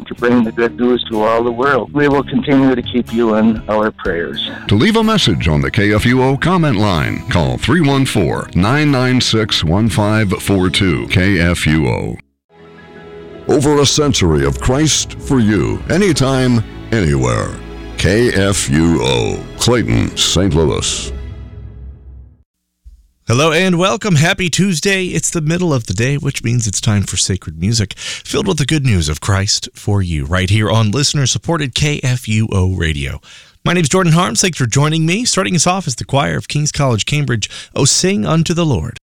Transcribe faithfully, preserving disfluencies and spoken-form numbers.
to bring the good news to all the world. We will continue to keep you in our prayers. To leave a message on the K F U O comment line, call three one four, nine nine six, one five four two. K F U O. Over a century of Christ for you, anytime, anywhere. K F U O, Clayton, Saint Louis. Hello and welcome. Happy Tuesday. It's the middle of the day, which means it's time for sacred music filled with the good news of Christ for you, right here on listener-supported K F U O Radio. My name is Jordan Harms. Thanks for joining me. Starting us off is the choir of King's College, Cambridge. Oh, sing unto the Lord.